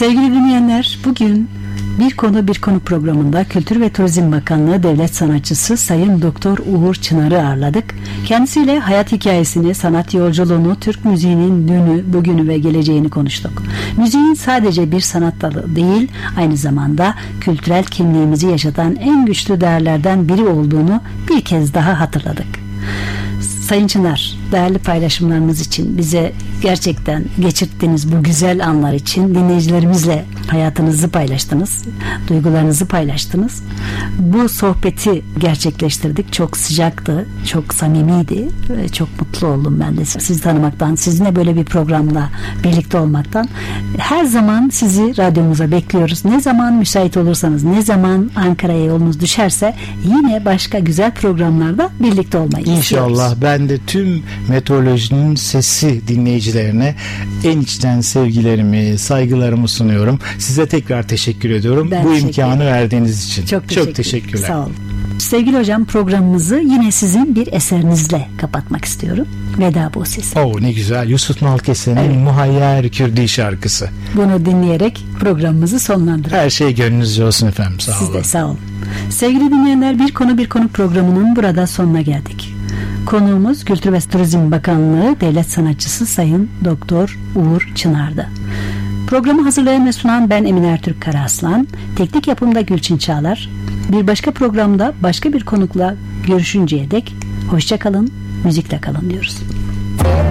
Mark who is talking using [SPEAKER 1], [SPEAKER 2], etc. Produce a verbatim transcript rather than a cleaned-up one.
[SPEAKER 1] Sevgili dinleyenler, bugün Bir Konu Bir Konu programında Kültür ve Turizm Bakanlığı Devlet Sanatçısı Sayın Doktor Uğur Çınar'ı ağırladık. Kendisiyle hayat hikayesini, sanat yolculuğunu, Türk müziğinin dünü, bugünü ve geleceğini konuştuk. Müziğin sadece bir sanat dalı değil, aynı zamanda kültürel kimliğimizi yaşatan en güçlü değerlerden biri olduğunu bir kez daha hatırladık. Sayın Çınar, değerli paylaşımlarınız için, bize gerçekten geçirttiğiniz bu güzel anlar için, dinleyicilerimizle hayatınızı paylaştınız, duygularınızı paylaştınız. Bu sohbeti gerçekleştirdik. Çok sıcaktı, çok samimiydi. Çok mutlu oldum ben de sizi tanımaktan, sizinle böyle bir programda birlikte olmaktan. Her zaman sizi radyomuza bekliyoruz. Ne zaman müsait olursanız, ne zaman Ankara'ya yolunuz düşerse yine başka güzel programlarda birlikte olmayı
[SPEAKER 2] İnşallah
[SPEAKER 1] istiyoruz.
[SPEAKER 2] İnşallah. Ben de tüm meteorolojinin sesi dinleyicilerine en içten sevgilerimi, saygılarımı sunuyorum. Size tekrar teşekkür ediyorum.
[SPEAKER 1] Ben
[SPEAKER 2] bu
[SPEAKER 1] teşekkür
[SPEAKER 2] imkanı
[SPEAKER 1] ederim.
[SPEAKER 2] verdiğiniz için.
[SPEAKER 1] Çok, teşekkür
[SPEAKER 2] Çok teşekkürler.
[SPEAKER 1] Sağ olun. Sevgili hocam, programımızı yine sizin bir eserinizle kapatmak istiyorum. Veda bu ses.
[SPEAKER 2] Oh, ne güzel. Yusuf Nalkese'nin
[SPEAKER 1] Evet.
[SPEAKER 2] Muhayyer Kürdi şarkısı.
[SPEAKER 1] Bunu dinleyerek programımızı sonlandıralım.
[SPEAKER 2] Her şey gönlünüzce olsun efendim. Sağ
[SPEAKER 1] Siz
[SPEAKER 2] olun.
[SPEAKER 1] de sağ olun. Sevgili dinleyenler, Bir Konu Bir Konu programının burada sonuna geldik. Konuğumuz Kültür ve Turizm Bakanlığı Devlet Sanatçısı Sayın Doktor Uğur Çınar'dı. Programı hazırlayan ve sunan ben Emine Ertürk Karaaslan. Teknik yapımda Gülçin Çağlar. Bir başka programda başka bir konukla görüşünceye dek hoşça kalın, müzikle kalın diyoruz.